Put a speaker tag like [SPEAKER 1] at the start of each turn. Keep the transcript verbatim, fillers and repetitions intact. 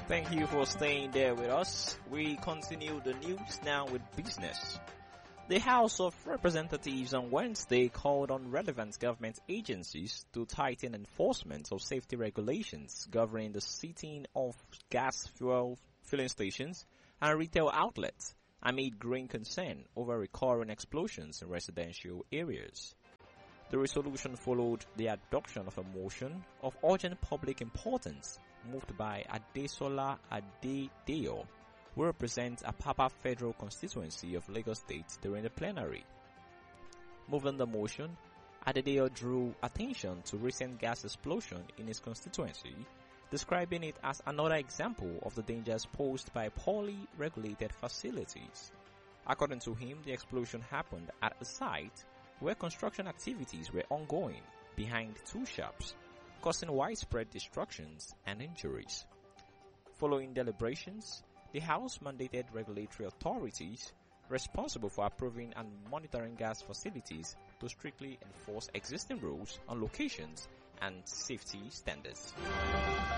[SPEAKER 1] Thank you for staying there with us. We continue the news now with business. The House of Representatives on Wednesday called on relevant government agencies to tighten enforcement of safety regulations governing the seating of gas fuel filling stations and retail outlets amid growing concern over recurring explosions in residential areas. The resolution followed the adoption of a motion of urgent public importance moved by Adesola Adedeyo, who represents Apapa Federal Constituency of Lagos State during the plenary. Moving the motion, Adedeyo drew attention to recent gas explosion in his constituency, describing it as another example of the dangers posed by poorly regulated facilities. According to him, the explosion happened at a site where construction activities were ongoing behind two shops, causing widespread destructions and injuries. Following deliberations, the House mandated regulatory authorities responsible for approving and monitoring gas facilities to strictly enforce existing rules on locations and safety standards.